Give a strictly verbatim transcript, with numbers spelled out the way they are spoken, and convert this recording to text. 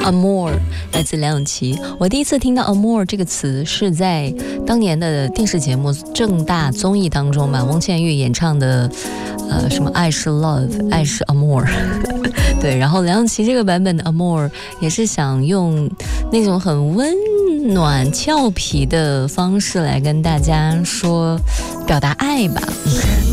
Amour 来自梁咏琪。我第一次听到 Amour 这个词是在当年的电视节目正大综艺当中吧，翁倩玉演唱的呃什么爱是 love 爱是 Amour 对，然后梁咏琪这个版本的 Amour 也是想用那种很温暖俏皮的方式来跟大家说表达爱吧